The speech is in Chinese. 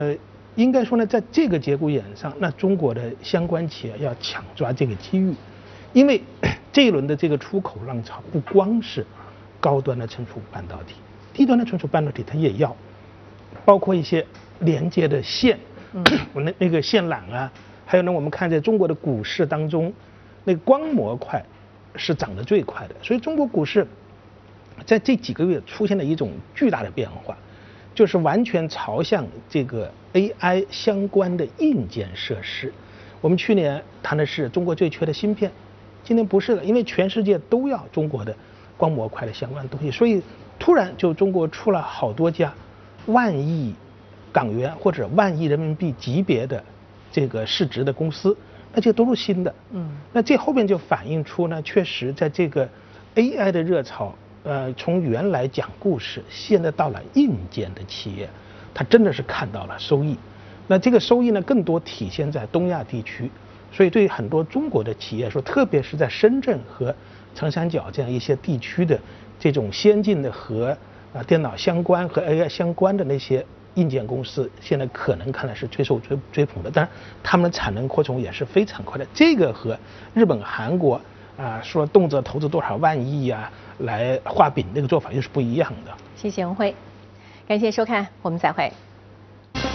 应该说呢，在这个节骨眼上，那中国的相关企业要抢抓这个机遇，因为这一轮的这个出口浪潮不光是高端的存储半导体，低端的存储半导体它也要，包括一些连接的线，那个线缆啊，还有呢，我们看在中国的股市当中，那个光模块是涨得最快的，所以中国股市在这几个月出现了一种巨大的变化。就是完全朝向这个 AI 相关的硬件设施。我们去年谈的是中国最缺的芯片，今年不是了，因为全世界都要中国的光模块的相关东西，所以突然就中国出了好多家万亿港元或者万亿人民币级别的这个市值的公司，那这都是新的。那这后面就反映出呢，确实在这个 AI 的热潮。从原来讲故事，现在到了硬件的企业，它真的是看到了收益。那这个收益呢，更多体现在东亚地区。所以对于很多中国的企业说，特别是在深圳和长三角这样一些地区的这种先进的和电脑相关和 AI 相关的那些硬件公司，现在可能看来是最受追捧的。当然，他们的产能扩充也是非常快的。这个和日本、韩国说动辄投资多少万亿来画饼那个做法又是不一样的。 谢谢文辉，感谢收看，我们再会。